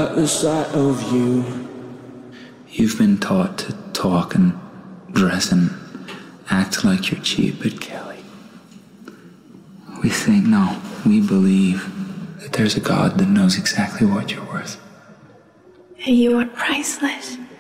at the sight of you. You've been taught to talk and dress and act like you're cheap at Kelly. We believe that there's a God that knows exactly what you're worth. You are priceless.